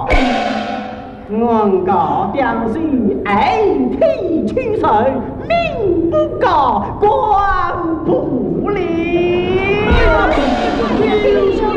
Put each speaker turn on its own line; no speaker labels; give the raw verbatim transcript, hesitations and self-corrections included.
我告将士爱体取胜，命不告，官不理。